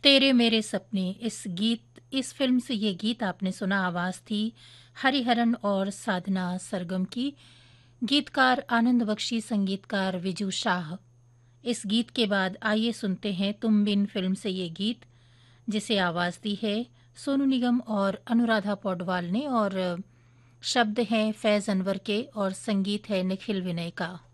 तेरे मेरे सपने इस फिल्म से ये गीत आपने सुना। आवाज थी हरिहरन और साधना सरगम की। गीतकार आनंद बख्शी, संगीतकार विजू शाह। इस गीत के बाद आइए सुनते हैं तुम बिन फिल्म से ये गीत, जिसे आवाज दी है सोनू निगम और अनुराधा पौडवाल ने, और शब्द हैं फैज अनवर के और संगीत है निखिल विनय का।